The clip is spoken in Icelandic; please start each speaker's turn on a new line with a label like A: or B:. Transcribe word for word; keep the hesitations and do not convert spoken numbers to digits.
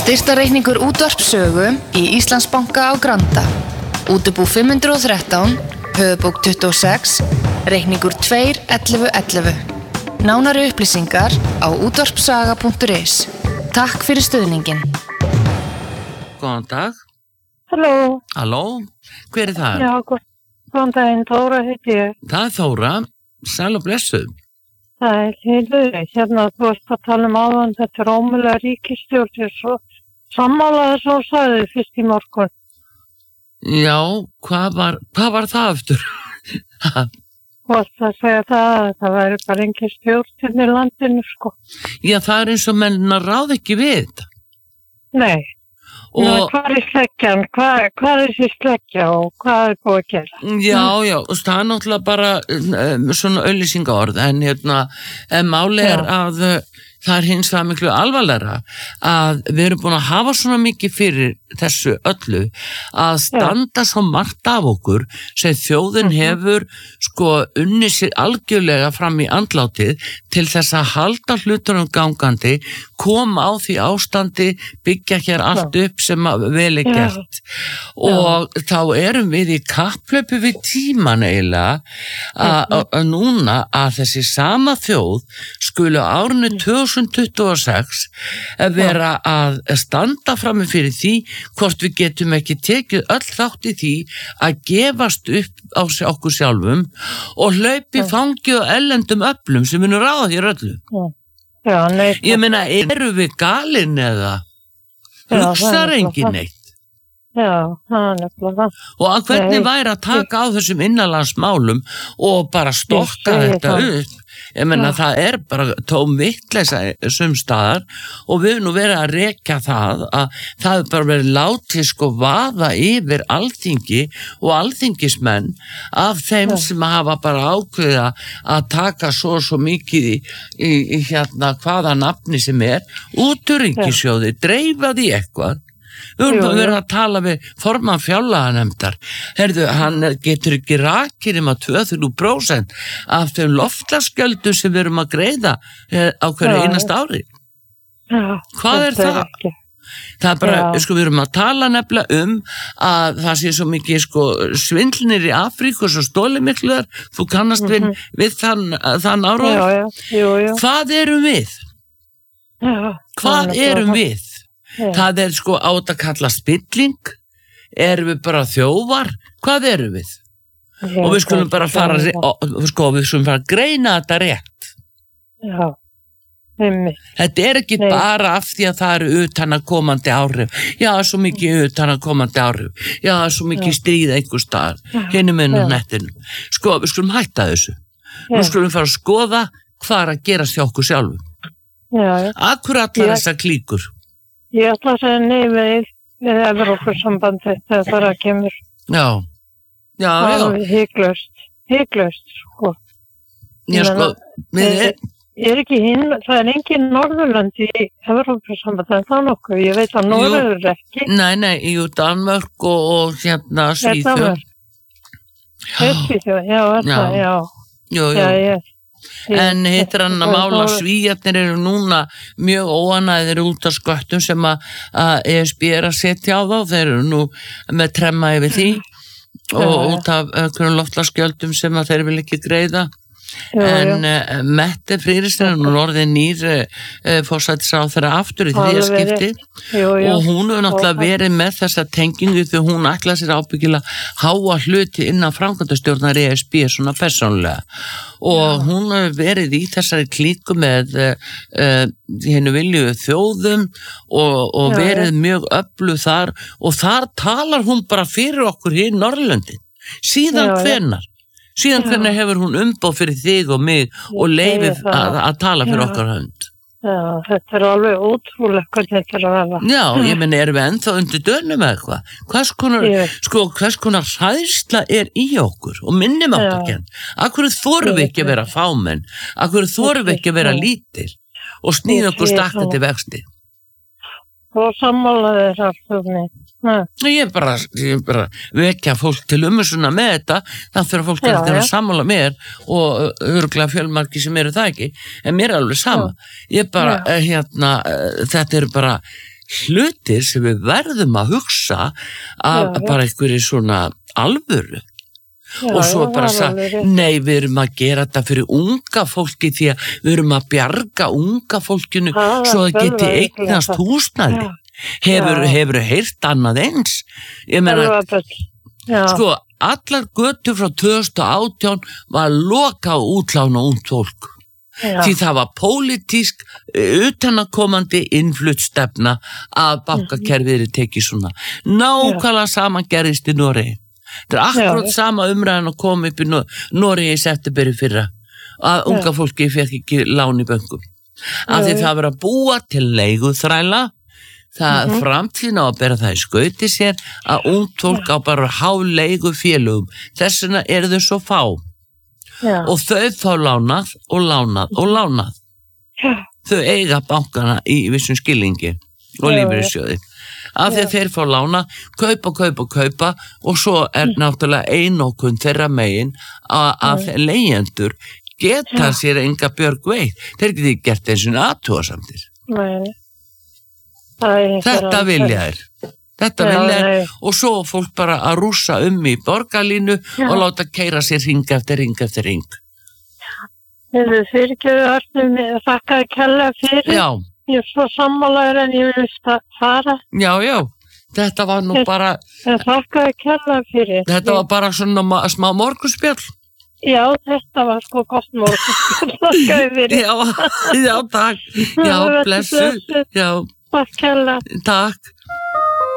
A: Styrktarreikningur Útvarpssögu í Íslandsbanka á Granda. Útibú fimm hundruð og þrettán, höfuðbók tuttugu og sex, reikningur tvö ellefu ellefu. Nánari upplýsingar á útvarpssaga punktur is. Takk fyrir stuðningin.
B: Góðan dag.
C: Halló.
B: Halló, hver er það?
C: Já, góðan daginn, Þóra heiti ég.
B: Það er Þóra, sæl og blessuð.
C: Það er heiður, hérna þú varst að tala um áðan, þetta er ómögulega ríkisstjórn, ég svo sammálaði svo sagði fyrst í morgun.
B: Já, hvað var, hvað var það eftir?
C: Þú varst að segja það, það væri bara engin stjórn í landinu, sko.
B: Já, það er eins og menn að ráða ekki við þetta.
C: Nei. Og... Ná, hvað er sleggjan? Hvað, hvað er þessi sleggja og hvað er búið að gera?
B: Já, já, það er náttúrulega bara um, svona auglýsingaorð, en hérna, en máli er að uh, það er hins vegar miklu alvarlegra að við erum búin að hafa svona mikið fyrir þessu öllu að standa já. Svo margt af okkur sem þjóðin uh-huh. hefur sko unni sér algjörlega fram í andlátið til þess að halda hlutunum gangandi, koma á því ástandi, byggja hér allt upp sem vel er gert já. Og já. Þá erum við í kapphlaupi við tíman eiginlega að núna að þessi sama þjóð skulu árinu tvö þúsund tuttugu og sex vera að standa frammi fyrir því hvort við getum ekki tekið öll þátt í því að gefast upp á okkur sjálfum og hlaupi fangi og ellendum öflum sem við nú ráða hér öllu.
C: Já. Já, nei,
B: ég meina, eru við galin eða hugsar engin neitt?
C: Já, það er nefnilega það.
B: Og að hvernig nei, væri að taka á þessum innanlandsmálum og bara stokka þetta það. Upp? Ég menna ja. Það er bara tóm vitleysa sumstaðar og við erum nú verið að rekja það að það er bara verið látið sko vaða yfir alþingi og alþingismenn af þeim ja. Sem hafa bara ákveða að taka svo svo mikið í, í, í hérna hvaða nafni sem er út úr ríkissjóði, ja. Dreifa því eitthvað. Við erum bara verið að tala við formann fjárlaganemndar. Herðu, hann getur ekki rakið um að tvö til þrjú prósent af þeim loftslagsgjöldum sem við erum að greiða á hverju einast ári.
C: Já,
B: hvað er það?
C: Ekki.
B: Það er bara, já. Sko, við erum að tala nefnilega um að það sé svo mikið sko svindlnir í Afríku og svo stóli miklu þar. Þú kannast mm-hmm. við, við þann, þann ára.
C: Já, já, jú, jú.
B: Hvað erum við?
C: Já,
B: hvað erum við? Yeah. Það er sko á að kalla spilling, erum við bara þjófar, hvað erum við? Yeah, og við skulum bara fara, sko, við skulum fara að greina þetta rétt.
C: Já, einmitt.
B: Þetta er ekki Nei. Bara af því að það eru utanakomandi áhrif. Já, það er svo mikið utanakomandi áhrif. Já, það er svo mikið stríð einhver staðar, hinum ennum nettinu. Sko, við skulum hætta þessu. Yeah. Við skulum fara að skoða hvað er að gerast hjá okkur sjálfum.
C: Já, já.
B: Akkur allar yeah. þessar klíkur.
C: Ég ætla að segja nei við, við Evrópusambandið þegar það kemur.
B: Já, já, já.
C: Það er hygglust, hygglust, sko.
B: Já, sko, við
C: er... Ég er ekki hinn, það er engin Norðurland í Evrópusambandið, en það nokkuð, ég veit að Norður er ekki.
B: Nei, nei, jú, Danmörk og, og hérna Svíþjóð.
C: Svíþjóð, já, þetta, já.
B: Jú, jú.
C: Já, ég...
B: En hittir hann að mála Svíarnir eru núna mjög óanæðir út af sköttum sem að E S B er að setja á þá, þeir eru nú með tremma yfir því og út af einhverjum loftslagsgjöldum sem að þeir vil ekki greiða. Já, en uh, Mette Freyristin er nú orðið nýr uh, forsætisráðherra aftur í þriðja skipti
C: jú, jú.
B: Og hún hefur náttúrulega verið með þessa tengingu því hún ætlaði sér ábyggilega háa hluti innan framkvæmdastjórnar E S B svona persónulega og já. Hún hefur verið í þessari klíku með uh, uh, hennu vilju þjóðum og, og já, verið já. Mjög öflug þar og þar talar hún bara fyrir okkur hér í Norðurlöndin síðan já, hvenar já. Síðan hvernig hefur hún umboð fyrir þig og mig og leifið að, að tala fyrir já. Okkar hönd.
C: Já, þetta er alveg ótrúlega hvernig þetta er að vera.
B: Já, ég meni, erum við ennþá undir dönum eða eitthvað? Hvers konar, ég. Sko, hvers konar hræðsla er í okkur og minnum átt að kenn? Akkur þorum við ekki að vera fámenn? Akkur þorum við ekki að vera lítil og snýða okkur stakta til vexti?
C: Og sammálaði þess aftur
B: Ég er bara, ég er bara vekja fólk til umhersluna með þetta þannig fyrir fólk já, að sammála mér og örgulega fjölmarki sem eru það ekki en mér er alveg sama já. Ég bara, já. Hérna, þetta eru bara hlutir sem við verðum að hugsa af
C: Já, já.
B: bara einhverju svona alvöru.
C: Já,
B: Og svo
C: já,
B: bara
C: það er
B: sagði,
C: alveg rétt.
B: nei, við erum að gera þetta fyrir unga fólki því að við erum að bjarga unga fólkinu
C: Það er
B: svo að geti
C: alveg
B: eignast
C: rétt.
B: húsnæði.
C: Já.
B: Hefur,
C: Já.
B: hefur heyrt annað eins? Ég meina,
C: Alveg bull. Já.
B: sko, allar götur frá tvö þúsund og átján var loka á útlána ungt fólk.
C: Já.
B: Því það var pólitísk utanakomandi innfluttstefna að bankakerfið er tekið svona. Nákvæmlega sama gerðist í Noregi. Það er akkurat
C: Já.
B: sama umræðan að koma upp í Nor- Noregi í septemberi fyrra að unga fólki fekk ekki lán í böngum. Af því
C: Já.
B: það var að búa til leiguþræla, það
C: Mhm.
B: framtíðin á að bera það í skauti sér að ungt fólk á bara háleigu félögum. Þess vegna eru þau svo fá.
C: Já.
B: Og þau fá lánað og lánað og lánað.
C: Já.
B: Þau eiga bankana í vissum skilningi og
C: Já,
B: lífeyrissjóði. Af því að þeir fá lána, kaupa, kaupa, kaupa og svo er náttúrulega einokun þeirra megin að, að leigjendur geta sér enga björg veit. Þeir geti gert eins og aðtúasamtir.
C: Nei. Það er
B: Þetta
C: alveg-
B: vilja þær. Þetta
C: Já,
B: vilja þær
C: nei.
B: og svo á fólk bara að rússa um í borgarlínu
C: Já.
B: og láta keyra sér ring eftir ring eftir ring.
C: Hefur fyrirgjöðu Arnum, þakkaði kella fyrir.
B: Já.
C: Ég er svo sammálaður en ég vil sta- fara.
B: Já, já, þetta var nú
C: Ég-
B: bara,
C: En þakkaði kella fyrir.
B: þetta var bara svona ma- smá morgunspjall.
C: Já, þetta var sko gott morgun. Þakkaði fyrir.
B: Já, já, takk. Já,
C: Vertu
B: blessu.
C: blessuð.
B: Já,
C: Takk kella.
B: takk.